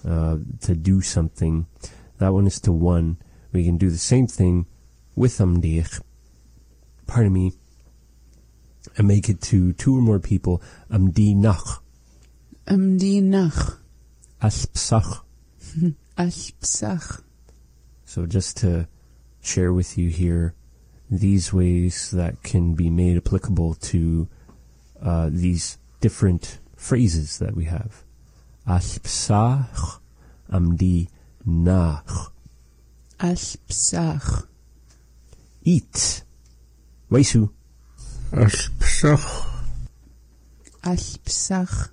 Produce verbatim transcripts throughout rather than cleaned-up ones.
uh, to do something. That one is to one. We can do the same thing with amdir, pardon me, and make it to two or more people. Amdi nach. Amdi nach. Aspsach. Aspsach. So just to share with you here these ways that can be made applicable to uh, these different phrases that we have. Aspsach, amdi nach. Aspsach. Eat. Waisu. Aspsach. Aspsach.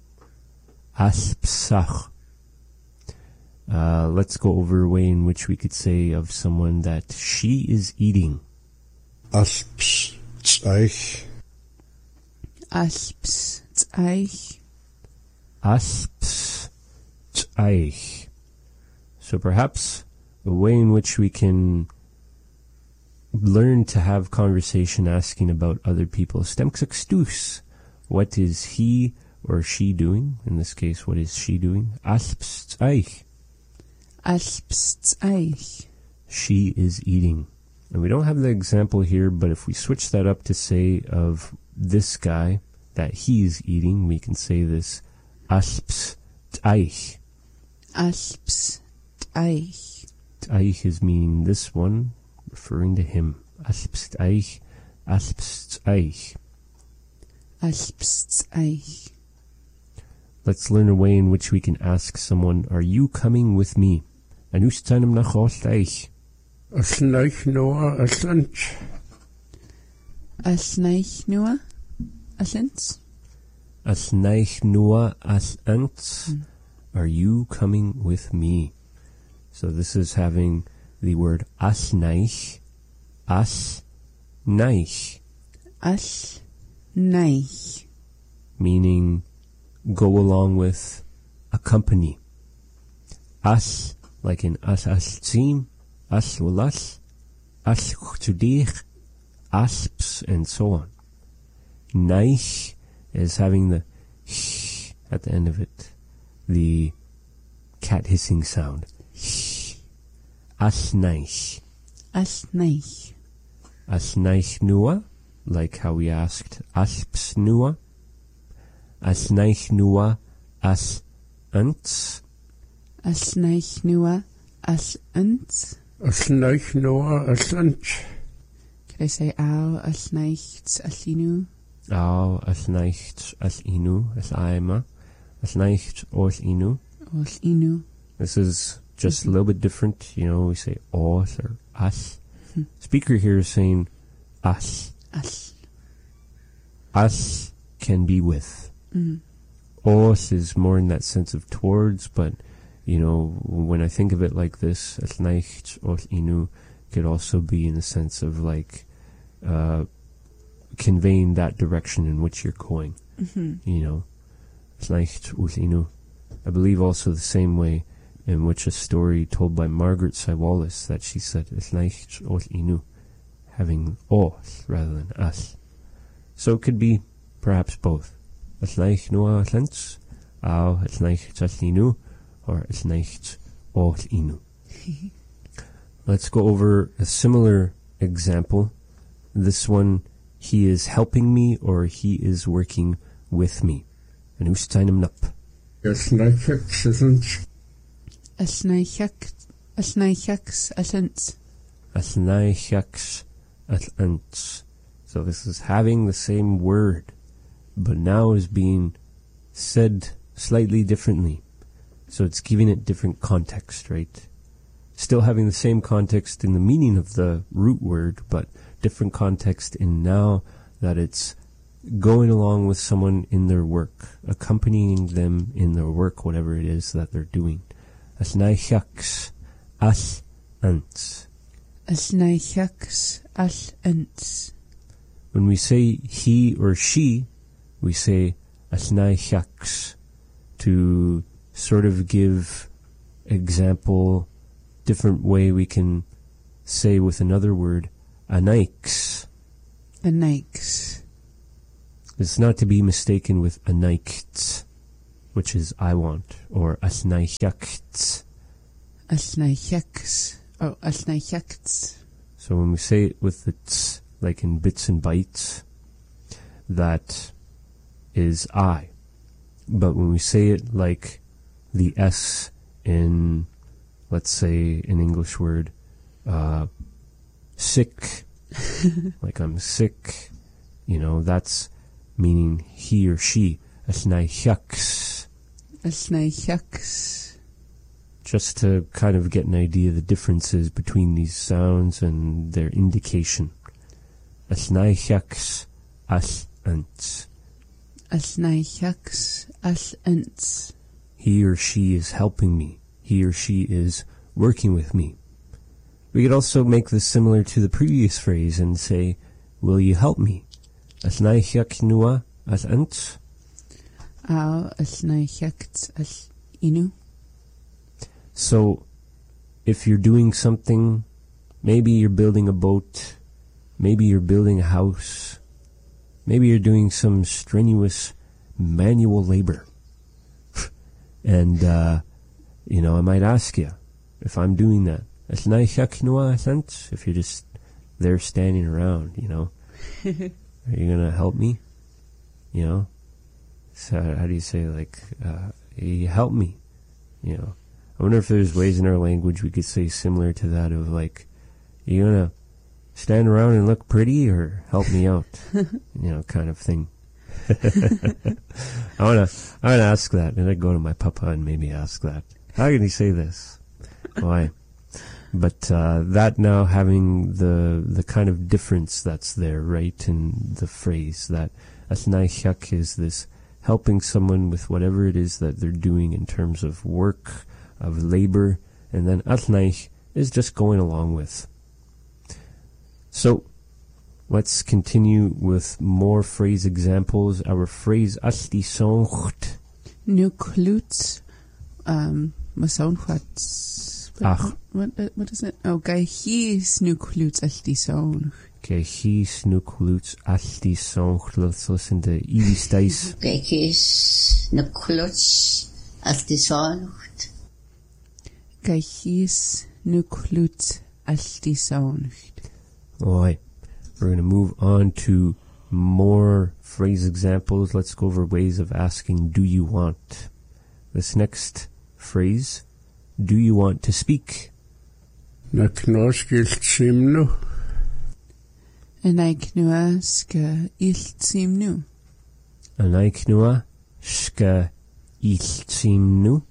Aspsach. Uh, let's go over a way in which we could say of someone that she is eating. Aspsach. Aspsach. Aspsach. So perhaps a way in which we can learn to have conversation asking about other people. Stemksextus. What is he or she doing? In this case, what is she doing? Aspsach. Aspsach. She is eating. And we don't have the example here, but if we switch that up to say of this guy that he is eating, we can say this. Aspsach. Aspsach. Aich is meaning this one, referring to him. Aspsach. Aspsach. Aspsach. Let's learn a way in which we can ask someone, are you coming with me? Anustanim nachostach. Asnaich noa aslant. Asnaich noa aslant. Asnaich noa aslant. Are you coming with me? So this is having the word asnaich. Asnaich. Asnaich. Meaning go along with, accompany. As, like in as asim, as ulas, as chudich, asps, and so on. Naich is having the sh at the end of it, the cat hissing sound. Sh. Asnaich. Asnaich. Asnaich nua, like how we asked asps nua. Asnaich nua as ants. Asnaich nua as ants. Asnaich noa aslant. Could I say ow asnaich asinu? Au asnaich as inu, as aima. Asnaich os inu. Os inu. This is just a little bit different. You know, we say os or as. Hmm. Speaker here is saying as. As. As can be with. Mm. Os is more in that sense of towards, but, you know, when I think of it like this, asnaich os inu could also be in the sense of like uh, conveying that direction in which you're going. Mm-hmm. You know, asnaich os inu. I believe also the same way in which a story told by Margaret Saiwalis that she said asnaich os inu, having os rather than as. So it could be perhaps both. Asnaich noa aslant, au asnaich as inu, or asnaich os inu. Let's go over a similar example. This one, he is helping me or he is working with me. Anustainem nup. Asnaichaks aslant. Asnaichak. Asnaichaks aslant. Asnaichaks aslant. So this is having the same word, but now is being said slightly differently. So it's giving it different context, right? Still having the same context in the meaning of the root word, but different context in now that it's going along with someone in their work, accompanying them in their work, whatever it is that they're doing. Asnaichaks as ants. Asnaichaks as ants. When we say he or she, we say asnaichaks to sort of give example, different way we can say with another word, anaiks. Anaiks. It's not to be mistaken with anaichts, which is I want, or asnaichakt. Asnaichaks. Oh, asnaichaks. So when we say it with the ts, like in bits and bytes, that is I. But when we say it like the S in, let's say, an English word, uh, sick, like I'm sick, you know, that's meaning he or she. Asnaichaks. Asnaichaks. Just to kind of get an idea of the differences between these sounds and their indication. Asnaichaks, as ants. Asnaichaks, as ants. He or she is helping me. He or she is working with me. We could also make this similar to the previous phrase and say, will you help me? Asnaichak nua as ants. Au asnaichaks, as inu. So, if you're doing something, maybe you're building a boat, maybe you're building a house, maybe you're doing some strenuous manual labor. And, uh, you know, I might ask you, if I'm doing that, if you're just there standing around, you know, are you going to help me? You know? So how do you say, like, uh, you help me, you know? I wonder if there's ways in our language we could say similar to that of like, you gonna stand around and look pretty or help me out? You know, kind of thing. I wanna, I wanna ask that, and I'd go to my papa and maybe ask that. How can he say this? Why? But uh, that now having the the kind of difference that's there, right, in the phrase that asnaichak is this helping someone with whatever it is that they're doing in terms of work, of labor, and then asnaich is just going along with. So, let's continue with more phrase examples. Our phrase asti soncht. Nu kluts, um, masaunchats. Ach. What, what, what is it? Oh, gai his nu kluts asti soncht. Okay, his nu kluts asti soncht. Let's listen to Evie Stice. Gai his nu kluts asti soncht. Gai his nu kluts asti soncht. Alright, we're going to move on to more phrase examples. Let's go over ways of asking, do you want? This next phrase, do you want to speak? Na knoskil simnu. Anaik nua ska iltsim nu. Anaik nua ska iltsim nu.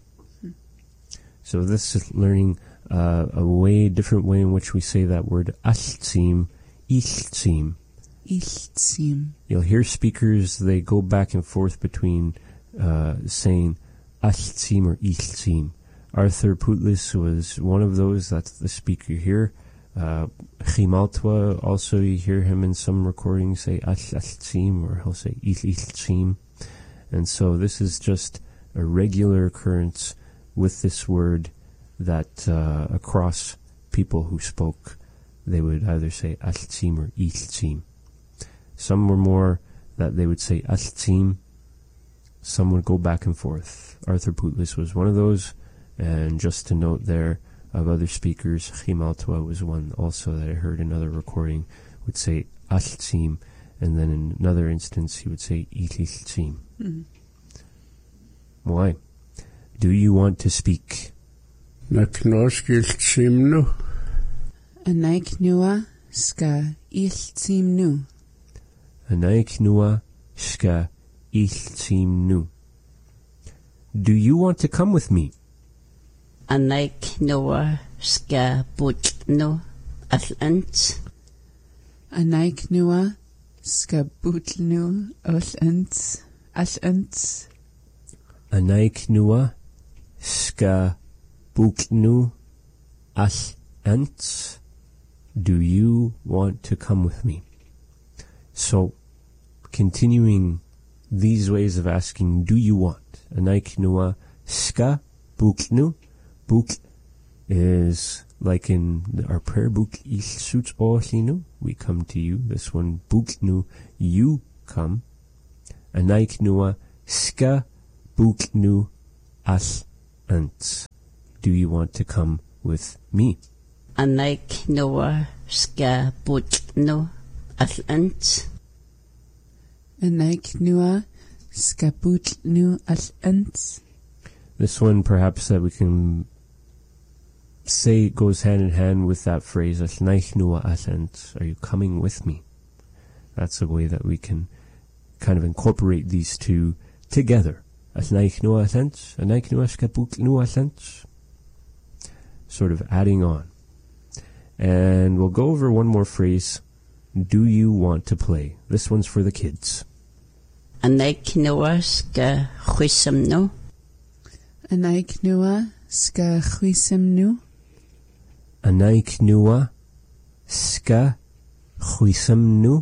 So this is learning uh, a way, different way in which we say that word altzim, iltzim. Iltsim. You'll hear speakers, they go back and forth between uh, saying altzim or iltzim. Arthur Putlis was one of those, that's the speaker here. Uh, Chimaltwa, also you hear him in some recordings say altzim, or he'll say iltzim. And so this is just a regular occurrence with this word that uh, across people who spoke, they would either say altzim or iltzim. Some were more that they would say altzim. Some would go back and forth. Arthur Putlis was one of those. And just to note there, of other speakers, Chimaltwa was one also that I heard another recording, would say altzim, and then in another instance he would say iltzim. Mm-hmm. Why? Do you want to speak? Na knoskil simnu. Anaik nua ska iltsim nu. Anaik nua ska iltzim nu. Do you want to come with me? Anaik nua ska butnu as ants. Anaik nua ska butlnu as ants. As ants. Anaik nua ska butnu as ants. Do you want to come with me? So, continuing these ways of asking, do you want? Anaik nua ska butnu. Buk is like in our prayer book, Il suits Ohlinu, we come to you. This one, Buknu, you come. Anaik nua ska book nu as ant. Do you want to come with me? Anaik noa ska boot no as ant. Anaik nua skaput nu as ant. This one perhaps that we can say goes hand in hand with that phrase, as naich nua as ant. Are you coming with me? That's a way that we can kind of incorporate these two together. As naich nua as ant, anaik nua skaput nu as ant. Sort of adding on. And we'll go over one more phrase. Do you want to play? This one's for the kids. Anaik noa ska chwisam no. Anaik nua ska chwisam nu. Anaik nua ska chwisam nu.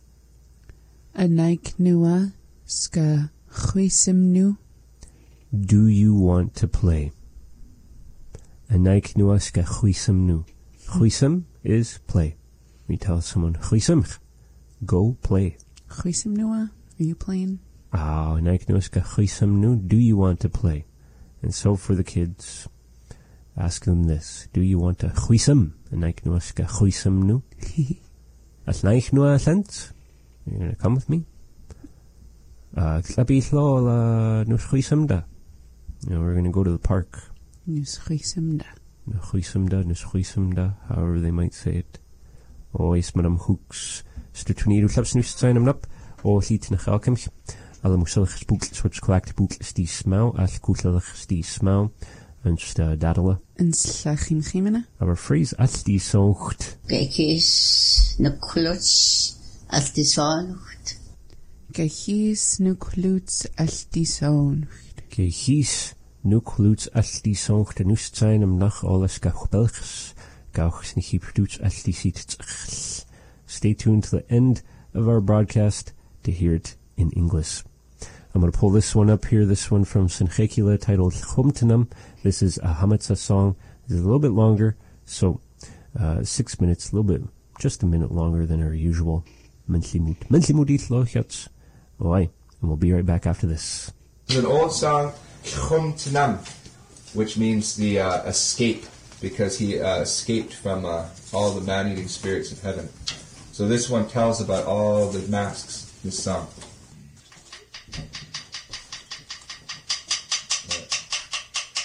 Anaik nua ska chwisam nu. Do you want to play? Anaik nua ska chwisam nu. Chwisam is play. We tell someone, chwisam, go play. Chwisam nua, are you playing? Ah, anaik nua ska chwisam nu. Do you want to play? And so for the kids, ask them this. Do you want to chwisam? Anaik nua ska chwisam nu. As naich nua asent? You're going to come with me? Uh, Tlabithlo la nus chwisam da. You know, we're going to go to the park. Nus chwisam da. Chwisamda, nus chwisamda, however they might say it. O is madam hooks, stutuniru klaps nus zijn hem nap, o liet na galkemch, alle moeselige spoekles wordt kwakt boekles die smau, as koetelig die smau, en sta dadele. En slachim chimena. Our phrase as die zocht. Gekis na kluts as die zocht. Gehis nu kluts as die zocht. Gehis nu kluts as die zocht, en nus zijn hem nach alles gauch belges. Gauch snichi produce as die ziet. Stay tuned to the end of our broadcast to hear it in English. I'm going to pull this one up here, this one from Senchekila, titled Chumtanam. This is a Hametza song. This is a little bit longer, so uh, six minutes, a little bit, just a minute longer than our usual. Menchlimut. Menchlimudit lochats. Oi, and we'll be right back after this. It's an old song, Chumtanam, which means the uh, escape, because he uh, escaped from uh, all the man-eating spirits of heaven. So this one tells about all the masks, this song.